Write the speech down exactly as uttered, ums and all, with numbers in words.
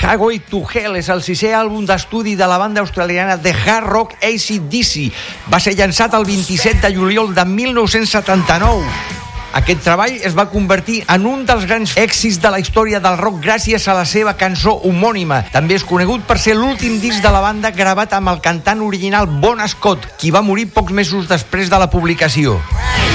Highway to Hell és el sisè àlbum d'estudi de la banda australiana de hard rock A C D C. Va ser llançat el vint-i-set de juliol de mil nou-cents setanta-nou. Aquest treball es va convertir en un dels grans èxits de la història del rock gràcies a la seva cançó homònima. També és conegut per ser l'últim disc de la banda gravat amb el cantant original Bon Scott, qui va morir pocs mesos després de la publicació.